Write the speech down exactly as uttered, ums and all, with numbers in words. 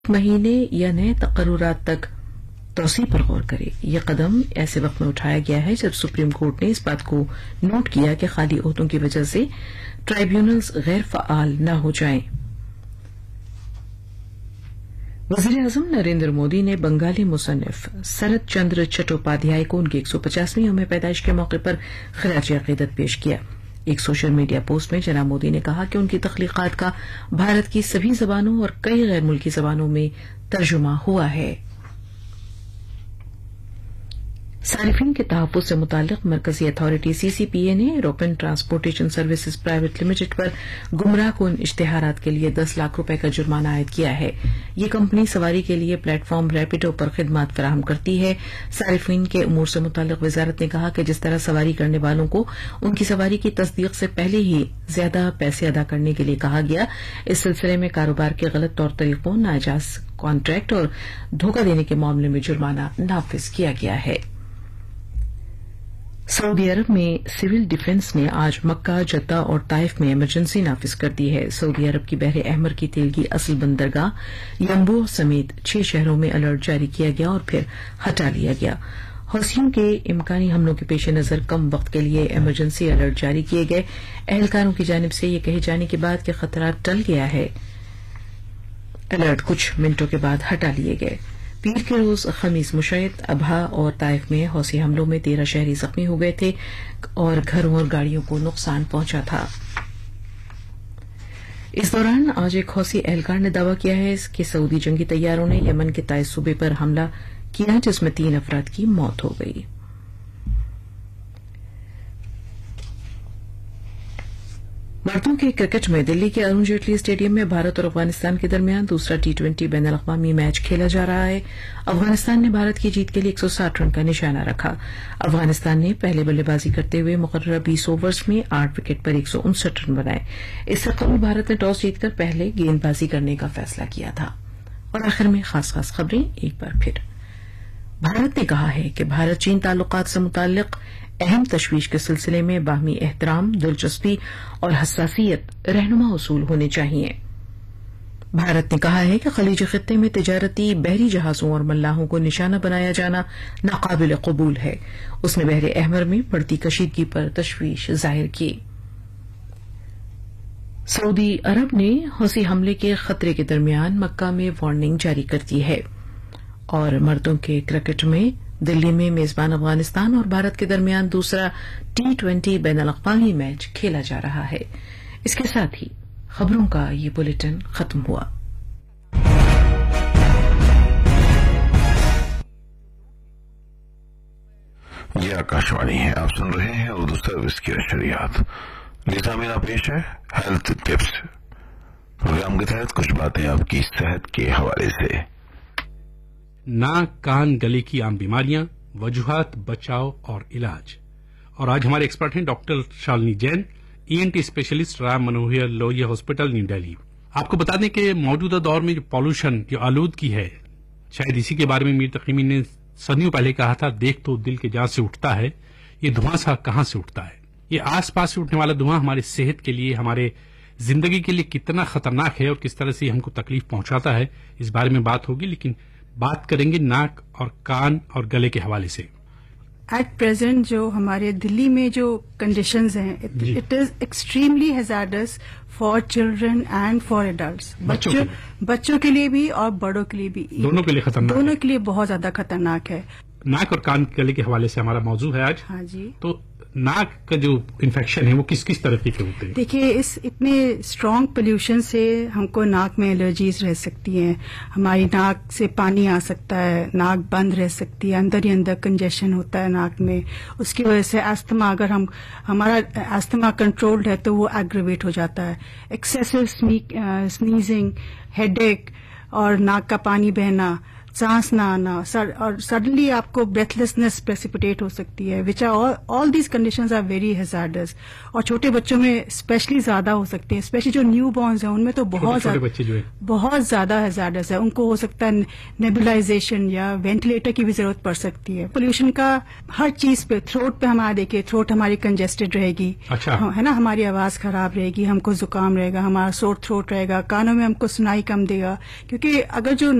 مہینے یا نئے تقررات تک توسیع پر غور کرے. یہ قدم ایسے وقت میں اٹھایا گیا ہے جب سپریم کورٹ نے اس بات کو نوٹ کیا کہ خالی عہدوں کی وجہ سے ٹرائیبیونلز غیر فعال نہ ہو جائیں. وزیر اعظم نریندر مودی نے بنگالی مصنف سرت چندر چٹوپادھیائے کو ان کی ایک سو پچاسویں یوم پیدائش کے موقع پر خراج عقیدت پیش کیا. ایک سوشل میڈیا پوسٹ میں جناب مودی نے کہا کہ ان کی تخلیقات کا بھارت کی سبھی زبانوں اور کئی غیر ملکی زبانوں میں ترجمہ ہوا ہے. صارفین کے تحفظ سے متعلق مرکزی اتھارٹی سی سی پی اے نے ایروپین ٹرانسپورٹیشن سروسز پرائیویٹ لمیٹڈ پر گمراہ کن اشتہارات کے لیے دس لاکھ روپے کا جرمانہ عائد کیا ہے. یہ کمپنی سواری کے لیے پلیٹ فارم ریپیڈو پر خدمات فراہم کرتی ہے. صارفین کے امور سے متعلق وزارت نے کہا کہ جس طرح سواری کرنے والوں کو ان کی سواری کی تصدیق سے پہلے ہی زیادہ پیسے ادا کرنے کے لیے کہا گیا، اس سلسلے میں کاروبار کے غلط طور طریقوں، ناجائز کانٹریکٹ اور دھوکہ دینے کے معاملے میں جرمانہ نافذ کیا گیا ہے. سعودی عرب میں سول ڈیفنس نے آج مکہ، جدہ اور طائف میں ایمرجنسی نافذ کر دی ہے. سعودی عرب کی بحر احمر کی تیل کی اصل بندرگاہ ینبوع سمیت چھ شہروں میں الرٹ جاری کیا گیا اور پھر ہٹا لیا گیا. حوثیوں کے امکانی حملوں کے پیش نظر کم وقت کے لیے ایمرجنسی الرٹ جاری کیے گئے. اہلکاروں کی جانب سے یہ کہے جانے کے بعد کہ خطرہ ٹل گیا ہے، الرٹ کچھ منٹوں کے بعد ہٹا لیے گئے. پیر کے روز خمیس مشیت، ابہا اور طائف میں حوثی حملوں میں تیرہ شہری زخمی ہو گئے تھے اور گھروں اور گاڑیوں کو نقصان پہنچا تھا. اس دوران آج ایک حوثی اہلکار نے دعویٰ کیا ہے کہ سعودی جنگی طیاروں نے یمن کے تائز صوبے پر حملہ کیا جس میں تین افراد کی موت ہو گئی. مردوں کے کرکٹ میں دلی کے ارون جیٹلی اسٹیڈیم میں بھارت اور افغانستان کے درمیان دوسرا ٹی ٹوینٹی بین الاقوامی میچ کھیلا جا رہا ہے. افغانستان نے بھارت کی جیت کے لیے ایک سو ساٹھ رن کا نشانہ رکھا. افغانستان نے پہلے بلے بازی کرتے ہوئے مقررہ بیس اوورز میں آٹھ وکٹ پر ایک سو انسٹھ رن بنائے. اس سے قبل بھارت نے ٹاس جیت کر پہلے گیند بازی کرنے کا فیصلہ کیا تھا. اور آخر میں خاص خاص خبریں ایک بار پھر. بھارت نے کہا ہے کہ بھارت چین تعلقات سے متعلق اہم تشویش کے سلسلے میں باہمی احترام، دلچسپی اور حساسیت رہنما اصول ہونے چاہیے. بھارت نے کہا ہے کہ خلیج خطے میں تجارتی بحری جہازوں اور ملاحوں کو نشانہ بنایا جانا ناقابل قبول ہے. اس نے بحر احمر میں بڑھتی کشیدگی پر تشویش ظاہر کی. سعودی عرب نے حوثی حملے کے خطرے کے درمیان مکہ میں وارننگ جاری کر دی ہے. اور مردوں کے کرکٹ میں دلی میں میزبان افغانستان اور بھارت کے درمیان دوسرا ٹی ٹوینٹی بین الاقوامی میچ کھیلا جا رہا ہے. اس کے ساتھ ہی خبروں کا یہ بلیٹن ختم ہوا. یہ آکاشوانی ہے، آپ سن رہے ہیں اردو سروس کی نشریات. لیزا میرا پیش ہے ہیلتھ ٹپس. پروگرام کے تحت کچھ باتیں آپ کی صحت کے حوالے سے. ناک، کان، گلے کی عام بیماریاں، وجوہات، بچاؤ اور علاج. اور آج ہمارے ایکسپرٹ ہیں ڈاکٹر شالنی جین، ای N T specialist, Ram Manohar Lohia hospital, new Delhi. آپ کو بتا دیں کہ موجودہ دور میں جو پالوشن، جو آلودگی ہے، شاید اسی کے بارے میں میر تقی نے صدیوں پہلے کہا تھا، دیکھ تو دل کے جان سے اٹھتا ہے، یہ دھواں سا کہاں سے اٹھتا ہے. یہ آس پاس سے اٹھنے والا دھواں ہمارے صحت کے لیے، ہمارے زندگی کے لیے کتنا خطرناک ہے اور کس طرح سے ہم کو تکلیف پہنچاتا ہے، اس بارے میں بات ہوگی. لیکن بات کریں گے ناک اور کان اور گلے کے حوالے سے. ایٹ پریزنٹ جو ہمارے دلی میں جو کنڈیشنز ہیں، it is extremely hazardous for children and for adults. بچوں بچوں کے لیے بھی اور بڑوں کے لیے بھی، دونوں کے لیے خطرناک، دونوں کے لیے بہت زیادہ خطرناک ہے. ناک اور کان گلے کے حوالے سے ہمارا موضوع ہے آج. ہاں جی. تو ناک کا جو انفیکشن ہے وہ کس کس طریقے کے ہوتے ہیں؟ دیکھیے، اس اتنے اسٹرانگ پولوشن سے ہم کو ناک میں الرجیز رہ سکتی ہیں. ہماری ناک سے پانی آ سکتا ہے، ناک بند رہ سکتی ہے، اندر ہی اندر کنجیشن ہوتا ہے ناک میں. اس کی وجہ سے ایستھما، اگر ہم ہمارا ایستھما کنٹرولڈ ہے تو وہ ایگریویٹ ہو جاتا ہے. ایکسیسو سنیزنگ، ہیڈ ایک اور ناک کا پانی بہنا، सांस ना आना सर, और सडनली आपको ब्रेथलेसनेस प्रेसिपिटेट हो सकती है, which are all these conditions are very hazards, और छोटे बच्चों में स्पेशली ज्यादा हो सकती है, स्पेशली जो न्यू बॉर्न्स हैं उनमें तो बहुत छोटे बच्चे जो है बहुत ज्यादा हैजार्डस है, उनको हो सकता है नेबुलाइजेशन या वेंटिलेटर की भी जरूरत पड़ सकती है। पोल्यूशन का हर चीज पे, थ्रोट पे हमारा देखिए, थ्रोट हमारी कंजेस्टेड रहेगी, अच्छा है ना, हमारी आवाज खराब रहेगी, हमको जुकाम रहेगा, हमारा सोर थ्रोट रहेगा, कानों में हमको सुनाई कम देगा, क्योंकि अगर जो